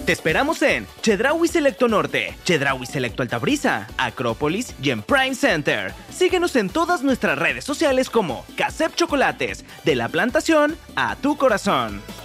Te esperamos en Chedraui Selecto Norte, Chedraui Selecto Altabrisa, Acrópolis y en Prime Center. Síguenos en todas nuestras redes sociales como Casep Chocolates, de la plantación a tu corazón.